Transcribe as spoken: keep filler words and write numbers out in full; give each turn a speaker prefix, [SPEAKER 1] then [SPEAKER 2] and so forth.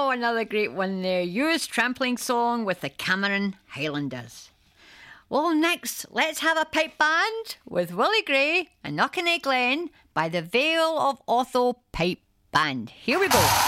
[SPEAKER 1] Oh, another great one there. Yours Trampling Song with the Cameron Highlanders. Well, next, let's have a pipe band with Willie Gray and Knockanay Glen by the Vale of Otho Pipe Band. Here we go.